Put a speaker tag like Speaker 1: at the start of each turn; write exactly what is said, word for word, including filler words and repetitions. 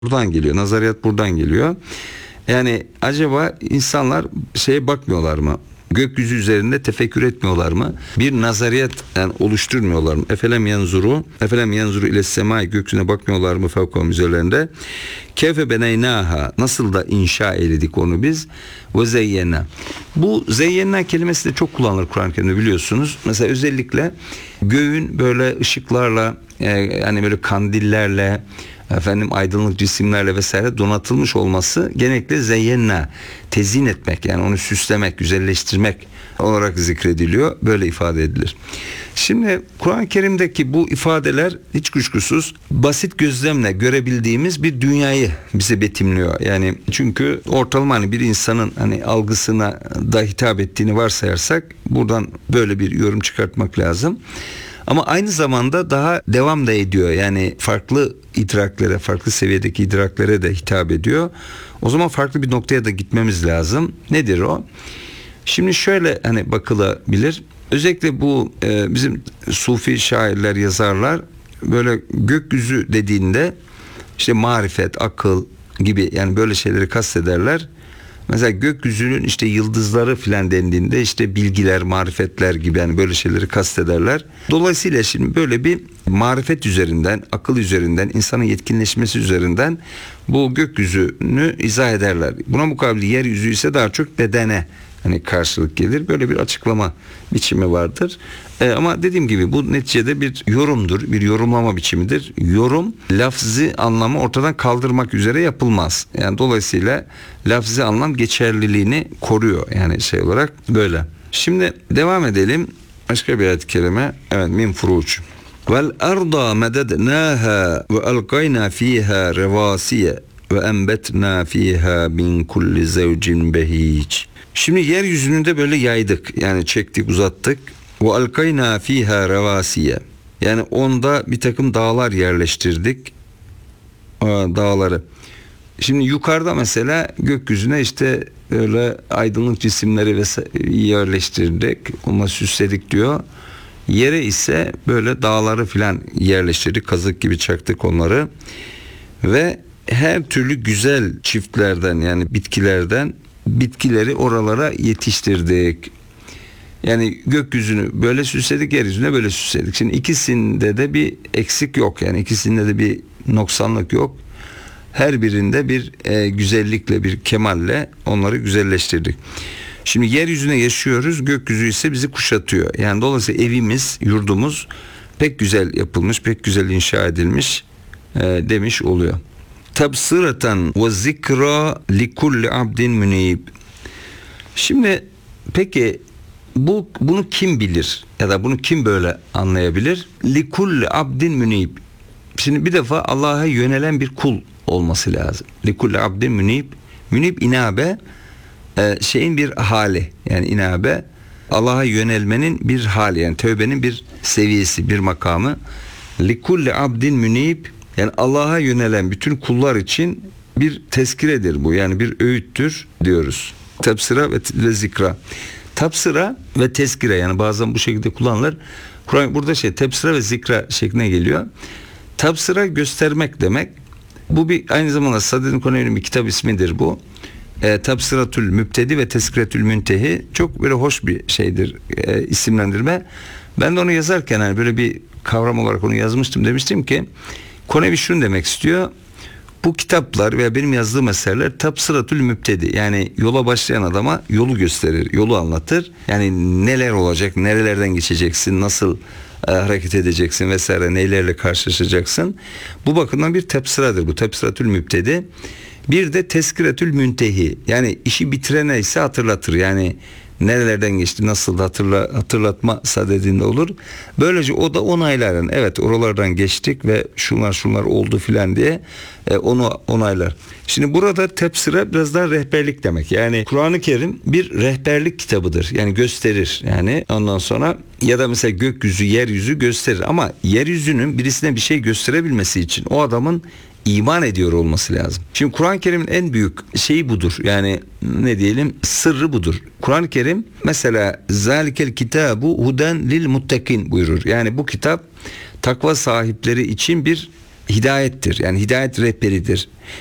Speaker 1: buradan geliyor. Nazariyat buradan geliyor. Yani acaba insanlar şeye bakmıyorlar mı? Gökyüzü üzerinde tefekkür etmiyorlar mı? Bir nazariyat yani oluşturmuyorlar mı? Efelem yanzuru, efelem yanzuru ile semai, gökyüzüne bakmıyorlar mı fevkahum üzerlerinde? Keyfe beneynaha, nasıl da inşa eyledik onu biz? Ve zeyyena. Bu zeyyena kelimesi de çok kullanılır Kur'an-ı Kerim'de, biliyorsunuz. Mesela özellikle göğün böyle ışıklarla, yani böyle kandillerle, efendim aydınlık cisimlerle vesaire donatılmış olması genellikle zeyyenna, tezyin etmek, yani onu süslemek, güzelleştirmek olarak zikrediliyor. Böyle ifade edilir. Şimdi Kur'an-ı Kerim'deki bu ifadeler hiç kuşkusuz basit gözlemle görebildiğimiz bir dünyayı bize betimliyor. Yani çünkü ortalama hani bir insanın hani algısına da hitap ettiğini varsayarsak buradan böyle bir yorum çıkartmak lazım. Ama aynı zamanda daha devam da ediyor. Yani farklı idraklere, farklı seviyedeki idraklere de hitap ediyor. O zaman farklı bir noktaya da gitmemiz lazım. Nedir o? Şimdi şöyle hani bakılabilir. Özellikle bu e, bizim sufi şairler, yazarlar böyle gökyüzü dediğinde işte marifet, akıl gibi yani böyle şeyleri kastederler. Mesela gökyüzünün işte yıldızları filan dendiğinde işte bilgiler, marifetler gibi yani böyle şeyleri kastederler. Dolayısıyla şimdi böyle bir marifet üzerinden, akıl üzerinden, insanın yetkinleşmesi üzerinden bu gökyüzünü izah ederler. Buna mukabil yeryüzü ise daha çok bedene hani karşılık gelir. Böyle bir açıklama biçimi vardır. Ee, ama dediğim gibi bu neticede bir yorumdur, bir yorumlama biçimidir. Yorum lafzi anlamı ortadan kaldırmak üzere yapılmaz. Yani dolayısıyla lafzi anlam geçerliliğini koruyor. Yani şey olarak böyle. Şimdi devam edelim. Başka bir ayet-i kerime. Evet, min furuç. Vel arda medednaha ve alqayna fiha revasiye ve enbetna fiha min kulli zevcin behic. Şimdi yeryüzünü de böyle yaydık. Yani çektik, uzattık. Ve alkayna fiha revasiye. Yani onda bir takım dağlar yerleştirdik. Dağları. Şimdi yukarıda mesela gökyüzüne işte öyle aydınlık cisimleri yerleştirdik. Onunla süsledik diyor. Yere ise böyle dağları filan yerleştirdik. Kazık gibi çaktık onları. Ve her türlü güzel çiftlerden yani bitkilerden bitkileri oralara yetiştirdik. Yani gökyüzünü böyle süsledik, yeryüzüne böyle süsledik. Şimdi ikisinde de bir eksik yok. Yani ikisinde de bir noksanlık yok. Her birinde bir e, güzellikle, bir kemalle onları güzelleştirdik. Şimdi yeryüzüne yaşıyoruz, gökyüzü ise bizi kuşatıyor. Yani dolayısıyla evimiz, yurdumuz pek güzel yapılmış, pek güzel inşa edilmiş e, demiş oluyor. Tebsireten ve zikra li kulli abdin münib. Şimdi peki bu bunu kim bilir ya da bunu kim böyle anlayabilir? Li kulli abdin münib. Şimdi bir defa Allah'a yönelen bir kul olması lazım. Li kulli abdin münib. Münib inabe e, şeyin bir hali. Yani inabe Allah'a yönelmenin bir hali. Yani tövbenin bir seviyesi, bir makamı. Li kulli abdin münib. Yani Allah'a yönelen bütün kullar için bir tezkiredir bu. Yani bir öğüttür diyoruz. Tebsira ve, ve zikra. Tebsira ve tezkire, yani bazen bu şekilde kullanılır. Kur'an burada şey tebsira ve zikra şekline geliyor. Tebsira göstermek demek. Bu bir aynı zamanda Saddettin Konevi'nin bir kitap ismidir bu. E, Tebsiratül Mübtedi ve Tezkiretül Müntehi. Çok böyle hoş bir şeydir e, isimlendirme. Ben de onu yazarken hani böyle bir kavram olarak onu yazmıştım. Demiştim ki Konevi şunu demek istiyor. Bu kitaplar veya benim yazdığım eserler Tebsiratül Mübtedi, yani yola başlayan adama yolu gösterir, yolu anlatır. Yani neler olacak, nerelerden geçeceksin, nasıl e, hareket edeceksin vesaire, neylerle karşılaşacaksın. Bu bakımdan bir tebsiradır bu, Tebsiratül Mübtedi. Bir de Tezkiretül Müntehi, yani işi bitirene ise hatırlatır. Yani nerelerden geçti, nasıl hatırla, hatırlatma sadedinde olur. Böylece o da onaylar. Evet, oralardan geçtik ve şunlar şunlar oldu filan diye e, onu onaylar. Şimdi burada tefsire biraz daha rehberlik demek. Yani Kur'an-ı Kerim bir rehberlik kitabıdır. Yani gösterir. Yani ondan sonra ya da mesela gökyüzü, yeryüzü gösterir. Ama yeryüzünün birisine bir şey gösterebilmesi için o adamın iman ediyor olması lazım. Şimdi Kur'an-ı Kerim'in en büyük şeyi budur. Yani ne diyelim, sırrı budur. Kur'an-ı Kerim mesela zalikel kitabu huden lil muttakin buyurur. Yani bu kitap takva sahipleri için bir hidayettir. Yani hidayet rehberidir.